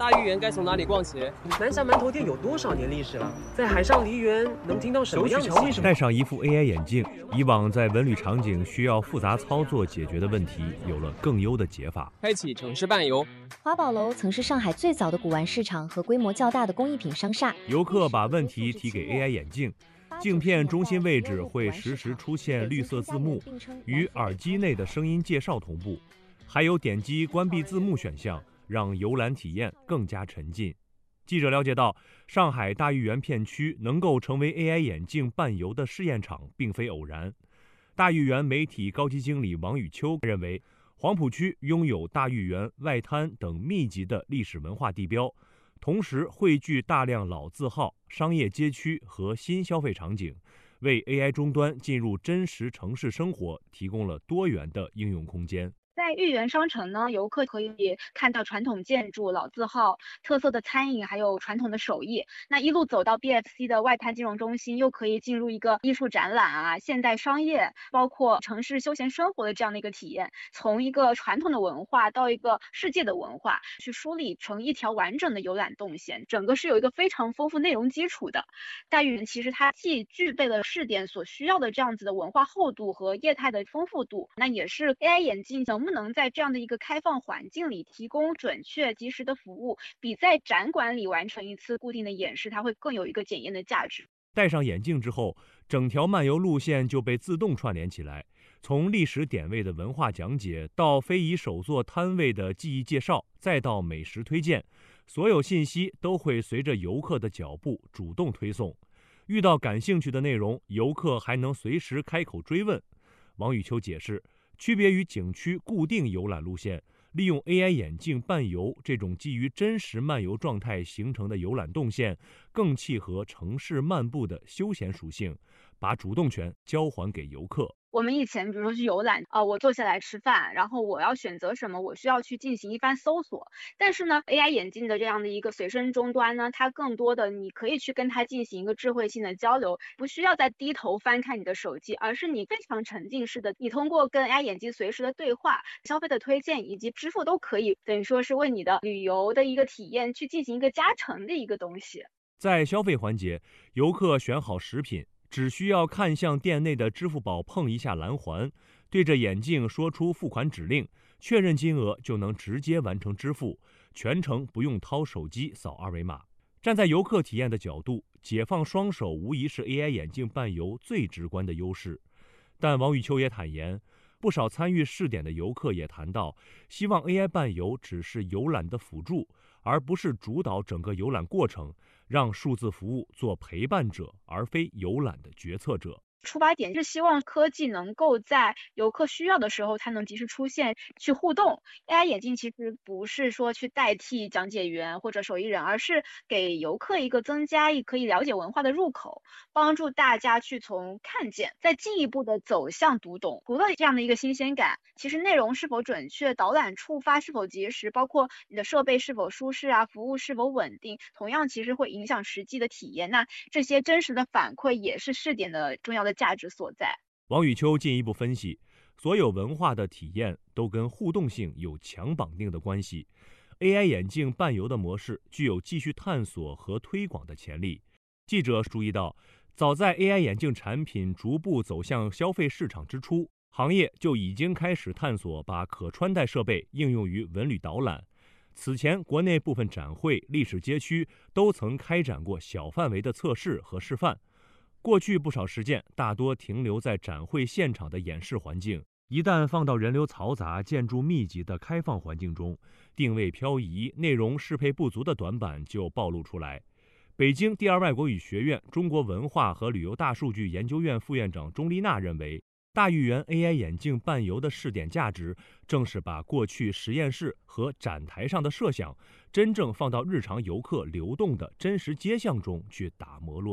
大豫园该从哪里逛起？ 南峡馒头店有多少年历史了？在海上梨园能听到什么样的戏？ 戴上一副 AI 眼镜，以往在文旅场景需要复杂操作解决的问题，有了更优的解法。 开启城市漫游。 华宝楼曾是上海最早的古玩市场和规模较大的工艺品商厦。 游客把问题提给 AI 眼镜，镜片中心位置会实时出现绿色字幕，与耳机内的声音介绍同步，还有点击关闭字幕选项，让游览体验更加沉浸。记者了解到，上海大豫园片区能够成为 AI 眼镜伴游的试验场，并非偶然。大豫园媒体高级经理王宇秋认为，黄浦区拥有大豫园、外滩等密集的历史文化地标，同时汇聚大量老字号、商业街区和新消费场景，为 AI 终端进入真实城市生活提供了多元的应用空间。 在豫园商城呢，游客可以看到传统建筑、老字号、特色的餐饮，还有传统的手艺。那一路走到 BFC 的外滩金融中心，又可以进入一个艺术展览啊、现代商业，包括城市休闲生活的这样的一个体验。从一个传统的文化到一个世界的文化，去梳理成一条完整的游览动线，整个是有一个非常丰富内容基础的。大豫园其实它既具备了试点所需要的这样子的文化厚度和业态的丰富度，那也是 AI 眼镜能不能在这样的一个开放环境里提供准确及时的服务，比在展馆里完成一次固定的演示，它会更有一个检验的价值。 戴上眼镜之后，整条漫游路线就被自动串联起来，从历史点位的文化讲解，到非遗手作摊位的技艺介绍，再到美食推荐，所有信息都会随着游客的脚步主动推送。遇到感兴趣的内容，游客还能随时开口追问。王宇秋解释，区别于景区固定游览路线，利用 AI 眼镜伴游这种基于真实漫游状态形成的游览动线，更契合城市漫步的休闲属性，把主动权交还给游客。 我们以前比如说去游览我坐下来吃饭，然后我要选择什么，我需要去进行一番搜索。但是呢 AI 眼镜的这样的一个随身终端呢，它更多的你可以去跟它进行一个智慧性的交流，不需要再低头翻看你的手机，而是你非常沉浸式的，你通过跟 AI 眼镜随时的对话、消费的推荐以及支付都可以，等于说是为你的旅游的一个体验去进行一个加成的一个东西。 在消费环节，游客选好食品，只需要看向店内的支付宝碰一下蓝环，对着眼镜说出付款指令，确认金额就能直接完成支付，全程不用掏手机扫二维码。站在游客体验的角度，解放双手无疑是 AI 眼镜伴游最直观的优势。但王宇秋也坦言，不少参与试点的游客也谈到，希望 AI 伴游只是游览的辅助，而不是主导整个游览过程，让数字服务做陪伴者，而非游览的决策者。 出发点是希望科技能够在游客需要的时候它能及时出现，去互动。 AI 眼镜其实不是说去代替讲解员或者手艺人，而是给游客一个增加可以了解文化的入口，帮助大家去从看见再进一步的走向读懂。除了这样的一个新鲜感，其实内容是否准确、导览触发是否及时，包括你的设备是否舒适啊，服务是否稳定，同样其实会影响实际的体验。那这些真实的反馈也是试点的重要的价值所在。 王宇秋进一步分析，所有文化的体验都跟互动性有强绑定的关系。AI 眼镜伴游的模式具有继续探索和推广的潜力。记者注意到，早在 AI 眼镜产品逐步走向消费市场之初，行业就已经开始探索把可穿戴设备应用于文旅导览。此前，国内部分展会、历史街区都曾开展过小范围的测试和示范。过去不少实践大多停留在展会现场的演示环境，一旦放到人流嘈杂、建筑密集的开放环境中，定位漂移、内容适配不足的短板就暴露出来。北京第二外国语学院中国文化和旅游大数据研究院副院长钟丽娜认为，大豫园 AI 眼镜伴游的试点价值，正是把过去实验室和展台上的设想，真正放到日常游客流动的真实街巷中去打磨落地。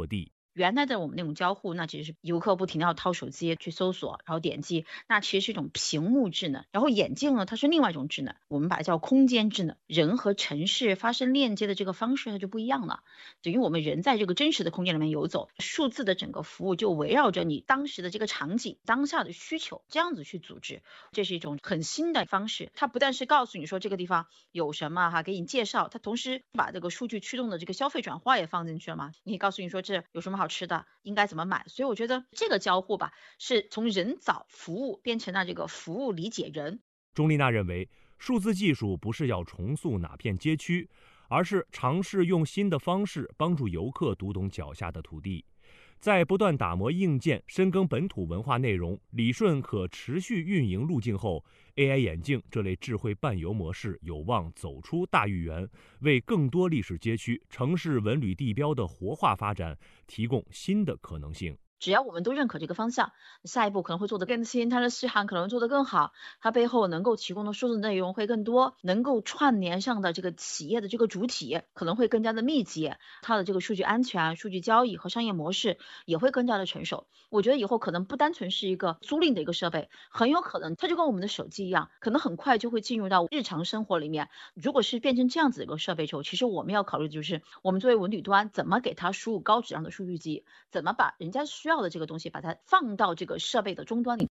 原来的我们那种交互，那其实是游客不停地要掏手机去搜索，然后点击，那其实是一种屏幕智能。然后眼镜呢，它是另外一种智能，我们把它叫空间智能。人和城市发生链接的这个方式它就不一样了，等于我们人在这个真实的空间里面游走，数字的整个服务就围绕着你当时的这个场景、当下的需求这样子去组织，这是一种很新的方式。它不但是告诉你说这个地方有什么给你介绍，它同时把这个数据驱动的这个消费转化也放进去了嘛，你告诉你说这有什么好吃的，应该怎么买。所以我觉得这个交互吧，是从人找服务变成了这个服务理解人。 钟丽娜认为，数字技术不是要重塑哪片街区，而是尝试用新的方式帮助游客读懂脚下的土地。在不断打磨硬件、深耕本土文化内容、理顺可持续运营路径后， AI 眼镜这类智慧伴游模式有望走出大豫园，为更多历史街区、城市文旅地标的活化发展提供新的可能性。 只要我们都认可这个方向，下一步可能会做得更新，它的续航可能做得更好，它背后能够提供的数字内容会更多，能够串联上的这个企业的这个主体可能会更加的密集，它的这个数据安全、数据交易和商业模式也会更加的成熟。我觉得以后可能不单纯是一个租赁的一个设备，很有可能它就跟我们的手机一样，可能很快就会进入到日常生活里面。如果是变成这样子一个设备之后，其实我们要考虑的就是我们作为文旅端怎么给它输入高质量的数据集，怎么把人家需要的这个东西把它放到这个设备的终端里。